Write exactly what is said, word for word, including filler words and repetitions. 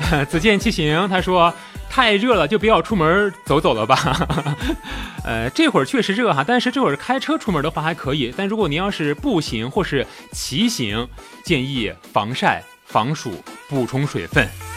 子健骑行他说太热了，就不要出门走走了吧。呃，这会儿确实热哈，但是这会儿开车出门的话还可以，但如果您要是步行或是骑行，建议防晒、防暑、补充水分。